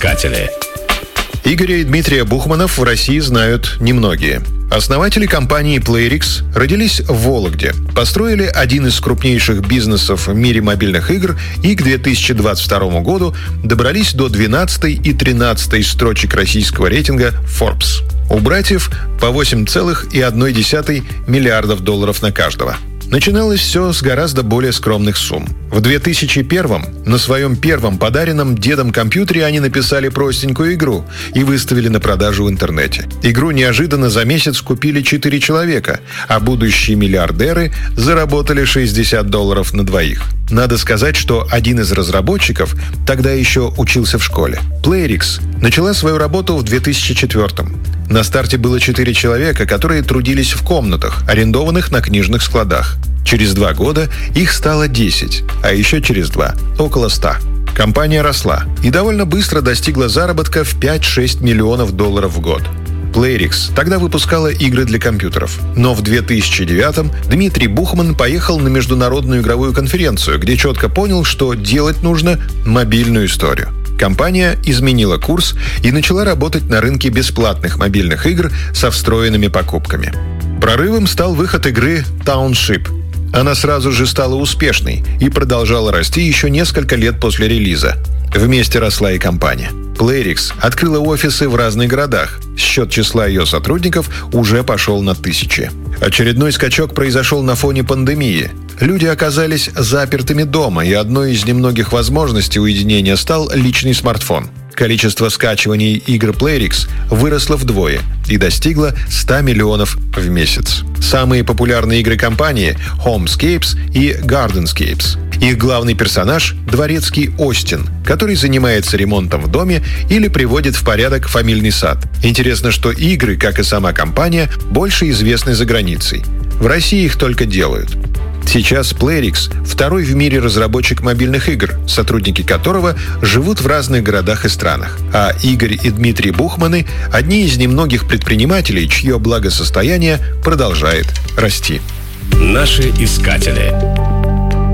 Искатели. Игоря и Дмитрия Бухманов в России знают немногие. Основатели компании Playrix родились в Вологде, построили один из крупнейших бизнесов в мире мобильных игр и к 2022 году добрались до 12 и 13 строчек российского рейтинга Forbes. У братьев по 8,1 миллиардов долларов на каждого. Начиналось все с гораздо более скромных сумм. В 2001-м на своем первом подаренном дедом компьютере они написали простенькую игру и выставили на продажу в интернете. Игру неожиданно за месяц купили 4 человека, а будущие миллиардеры заработали $60 на двоих. Надо сказать, что один из разработчиков тогда еще учился в школе. Playrix начала свою работу в 2004-м. На старте было 4 человека, которые трудились в комнатах, арендованных на книжных складах. Через 2 года их стало 10, а еще через 2 – около 100. Компания росла и довольно быстро достигла заработка в 5-6 миллионов долларов в год. Playrix тогда выпускала игры для компьютеров. Но в 2009-м Дмитрий Бухман поехал на международную игровую конференцию, где четко понял, что делать нужно мобильную историю. Компания изменила курс и начала работать на рынке бесплатных мобильных игр со встроенными покупками. Прорывом стал выход игры Township. Она сразу же стала успешной и продолжала расти еще несколько лет после релиза. Вместе росла и компания. Playrix открыла офисы в разных городах. Счет числа ее сотрудников уже пошел на 1000. Очередной скачок произошел на фоне пандемии. Люди оказались запертыми дома, и одной из немногих возможностей уединения стал личный смартфон. Количество скачиваний игр Playrix выросло вдвое и достигло 100 миллионов в месяц. Самые популярные игры компании – Homescapes и Gardenscapes. Их главный персонаж – дворецкий Остин, который занимается ремонтом в доме или приводит в порядок фамильный сад. Интересно, что игры, как и сама компания, больше известны за границей. В России их только делают. Сейчас Playrix – второй в мире разработчик мобильных игр, сотрудники которого живут в разных городах и странах. А Игорь и Дмитрий Бухманы – одни из немногих предпринимателей, чье благосостояние продолжает расти. Наши искатели.